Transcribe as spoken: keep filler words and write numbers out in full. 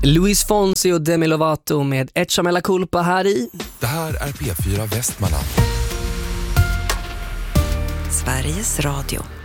Luis Fonsi och Demi Lovato med Echa Mella Culpa här i. Det här är P fyra Västmanland. Sveriges Radio.